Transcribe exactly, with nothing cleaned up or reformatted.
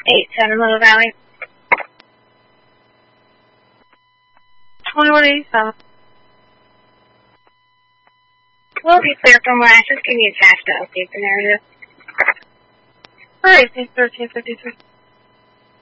eight seven Little Valley. twenty-one eighty-seven. We'll be clear from where I just give you a task to update the narrative. Alright, thirteen fifty-three.